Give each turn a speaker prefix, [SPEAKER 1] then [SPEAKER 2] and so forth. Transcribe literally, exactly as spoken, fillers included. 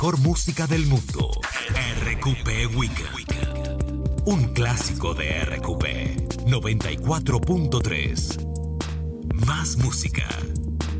[SPEAKER 1] mejor música del mundo. R Q P Weekend. Un clásico de R Q P noventa y cuatro punto tres. Más música,